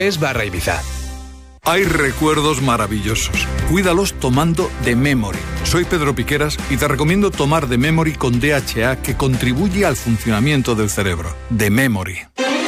es/Ibiza. Hay recuerdos maravillosos. Cuídalos tomando The Memory. Soy Pedro Piqueras y te recomiendo tomar The Memory con DHA, que contribuye al funcionamiento del cerebro. The Memory.